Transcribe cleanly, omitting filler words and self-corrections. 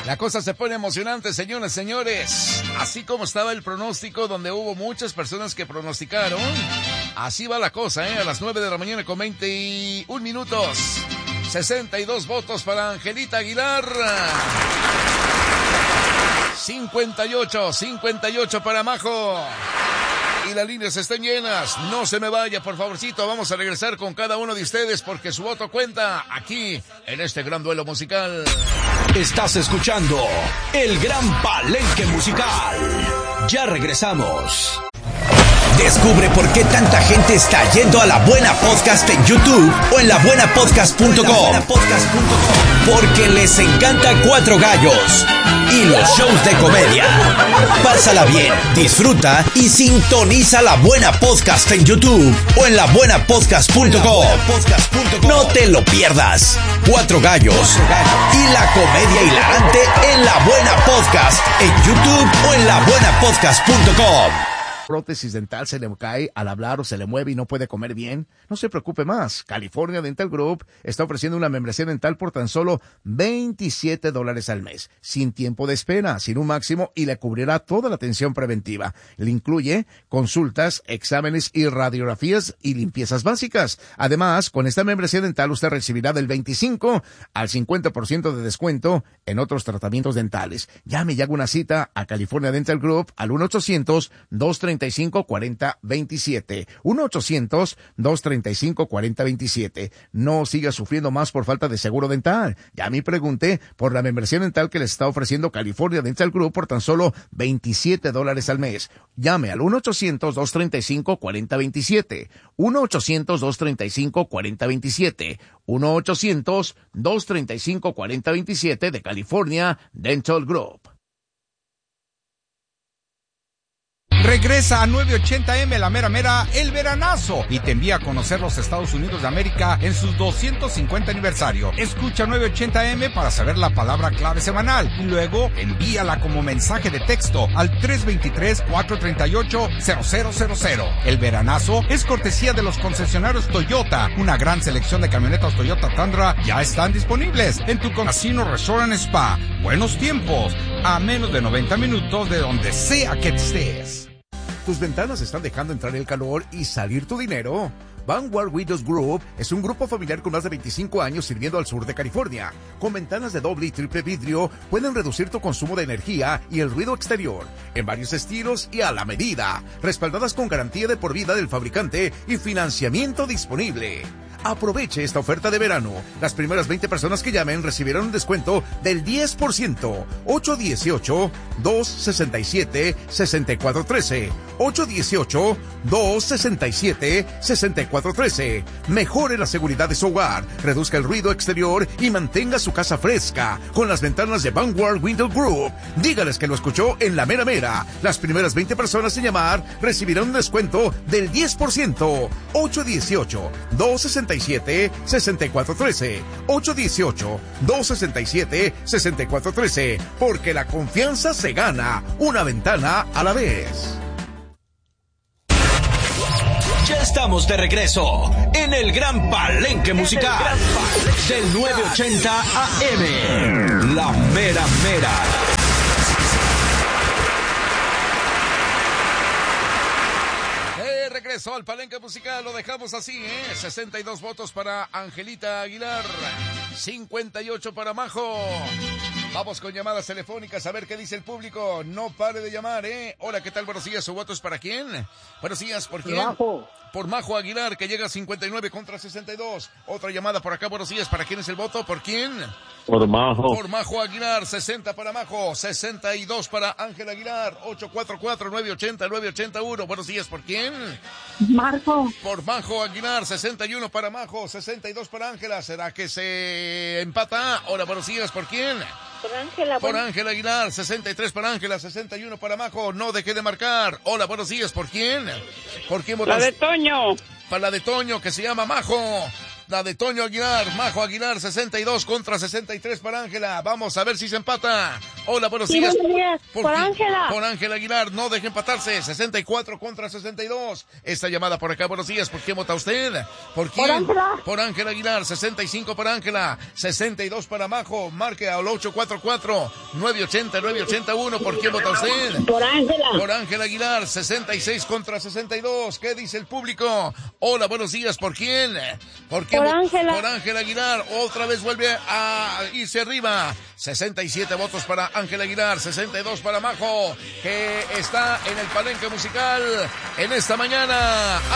La cosa se pone emocionante, señoras y señores. Así como estaba el pronóstico, donde hubo muchas personas que pronosticaron, así va la cosa, a las 9 de la mañana con 21 minutos. 62 votos para Angelita Aguilar. 58 para Majo. Y las líneas están llenas. No se me vaya, por favorcito. Vamos a regresar con cada uno de ustedes porque su voto cuenta aquí en este gran duelo musical. Estás escuchando El Gran Palenque Musical. Ya regresamos. Descubre por qué tanta gente está yendo a La Buena Podcast en YouTube o en labuenapodcast.com. Porque les encanta Cuatro Gallos y los shows de comedia. Pásala bien, disfruta y sintoniza La Buena Podcast en YouTube o en labuenapodcast.com. No te lo pierdas. Cuatro Gallos y la comedia hilarante en La Buena Podcast en YouTube o en labuenapodcast.com. Prótesis dental se le cae al hablar o se le mueve y no puede comer bien, no se preocupe más. California Dental Group está ofreciendo una membresía dental por tan solo $27 al mes, sin tiempo de espera, sin un máximo, y le cubrirá toda la atención preventiva. Le incluye consultas, exámenes y radiografías y limpiezas básicas. Además, con esta membresía dental usted recibirá del 25 al 50% de descuento en otros tratamientos dentales. Llame y haga una cita a California Dental Group al 1-800-235-4027. 1-800-235-4027. No siga sufriendo más por falta de seguro dental. Llame y pregunte por la membresía dental que les está ofreciendo California Dental Group por tan solo $27 al mes. Llame al 1-800-235-4027. 1-800-235-4027. 1-800-235-4027 de California Dental Group. Regresa a 980M, la mera mera, el veranazo, y te envía a conocer los Estados Unidos de América en sus 250 aniversario. Escucha 980M para saber la palabra clave semanal y luego envíala como mensaje de texto al 323-438-0000. El veranazo es cortesía de los concesionarios Toyota. Una gran selección de camionetas Toyota Tundra ya están disponibles en tu Casino Resort and Spa. Buenos tiempos, a menos de 90 minutos de donde sea que estés. ¿Tus ventanas están dejando entrar el calor y salir tu dinero? Vanguard Windows Group es un grupo familiar con más de 25 años sirviendo al sur de California. Con ventanas de doble y triple vidrio, pueden reducir tu consumo de energía y el ruido exterior, en varios estilos y a la medida, respaldadas con garantía de por vida del fabricante y financiamiento disponible. Aproveche esta oferta de verano. Las primeras 20 personas que llamen recibirán un descuento del 10%. 818-267-6413. 818-267-6413. Mejore la seguridad de su hogar, reduzca el ruido exterior y mantenga su casa fresca con las ventanas de Vanguard Window Group. Dígales que lo escuchó en La Mera Mera. Las primeras 20 personas en llamar recibirán un descuento del 10%. 818-267-6413. 818-267-6413. Porque la confianza se gana una ventana a la vez. Ya estamos de regreso en el Gran Palenque Musical del 980 AM. La Mera Mera. Regreso al Palenque Musical, lo dejamos así, 62 votos para Angelita Aguilar, 58 para Majo. Vamos con llamadas telefónicas a ver qué dice el público. No pare de llamar, Hola, ¿qué tal? Buenos días, ¿su voto es para quién? Buenos días, ¿por quién? Majo. Por Majo Aguilar, que llega a 59 contra 62. Otra llamada por acá, buenos días, ¿para quién es el voto? ¿Por quién? Por Majo. Por Majo Aguilar, 60 para Majo, 62 para Ángel Aguilar, 844-980-981. Buenos días, ¿por quién? Marco. Por Majo Aguilar, 61 para Majo, 62 para Ángela. ¿Será que se empata? Hola, buenos días, ¿por quién? Por Ángela. Por Ángela Aguilar, 63 para Ángela, 61 para Majo. No deje de marcar. Hola, buenos días, ¿por quién? ¿Por quién votas? La de Toño. Para la de Toño, que se llama Majo. La de Toño Aguilar, Majo Aguilar, 62 contra 63 para Ángela. Vamos a ver si se empata. Hola, buenos días. Buenos días, por Ángela. Por Ángela Aguilar, no deje empatarse. 64 contra 62. Esta llamada por acá, buenos días. ¿Por quién vota usted? ¿Por quién? Por Ángela. Por Ángela Aguilar, 65 para Ángela, 62 para Majo. Marque al 844-980-981. ¿Por quién vota usted? Por Ángela. Por Ángela Aguilar, 66 contra 62. ¿Qué dice el público? Hola, buenos días. ¿Por quién? ¿Por quién? Por Ángela. Por Ángela Aguilar. Otra vez vuelve a irse arriba. 67 votos para Ángela Aguilar, 62 para Majo, que está en el palenque musical en esta mañana.